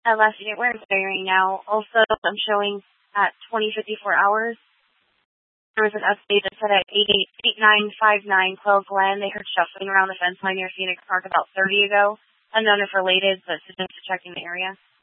Last unit, we're inquiring now. Also, I'm showing at 20:54 hours. There was an update that said at 8959 Quail Glen, they heard shuffling around the fence line near Phoenix Park about 30 ago. Unknown if related, but suggested checking the area.